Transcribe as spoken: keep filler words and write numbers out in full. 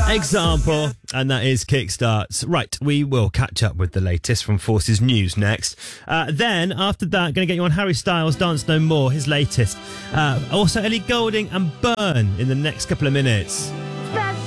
Example, and that is Kickstarts. Right, we will catch up with the latest from Forces News next. Uh, then, after that, going to get you on Harry Styles, Dance No More, his latest. Uh, also, Ellie Goulding and Burn in the next couple of minutes.